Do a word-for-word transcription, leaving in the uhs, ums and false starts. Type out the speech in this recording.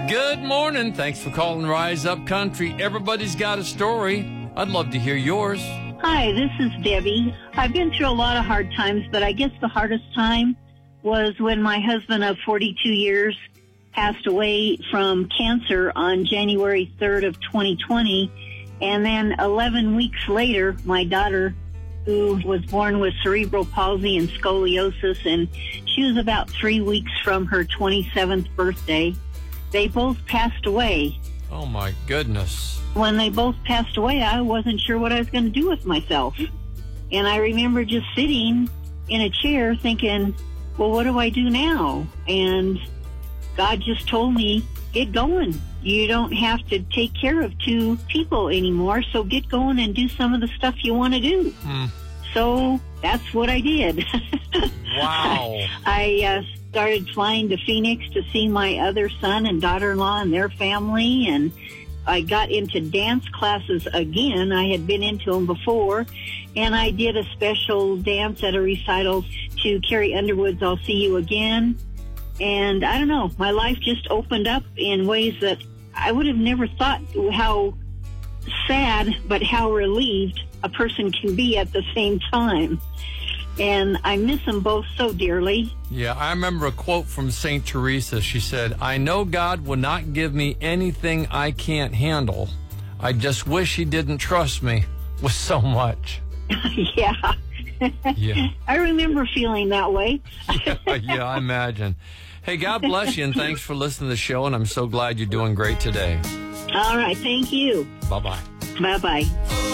Good morning. Thanks for calling Rise Up Country. Everybody's got a story. I'd love to hear yours. Hi, this is Debbie. I've been through a lot of hard times, but I guess the hardest time was when my husband of forty-two years passed away from cancer on January third of twenty twenty. And then eleven weeks later, my daughter, who was born with cerebral palsy and scoliosis, and she was about three weeks from her twenty-seventh birthday, they both passed away. Oh, my goodness. When they both passed away, I wasn't sure what I was going to do with myself. And I remember just sitting in a chair thinking, well, what do I do now? And God just told me, get going. You don't have to take care of two people anymore, so get going and do some of the stuff you want to do. Hmm. So that's what I did. Wow. I uh, started flying to Phoenix to see my other son and daughter-in-law and their family, and I got into dance classes again. I had been into them before, and I did a special dance at a recital to Carrie Underwood's I'll See You Again. And I don't know, my life just opened up in ways that I would have never thought how sad, but how relieved a person can be at the same time. And I miss them both so dearly. Yeah, I remember a quote from Saint Teresa. She said, I know God will not give me anything I can't handle. I just wish he didn't trust me with so much. Yeah. Yeah. I remember feeling that way. yeah, yeah, I imagine. Hey, God bless you, and thanks for listening to the show, and I'm so glad you're doing great today. All right, thank you. Bye-bye. Bye-bye.